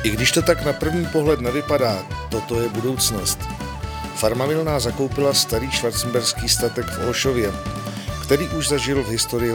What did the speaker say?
I když to tak na první pohled nevypadá, toto je budoucnost. Farma Milná zakoupila starý schwarzenberský statek v Olšově, který už zažil v historii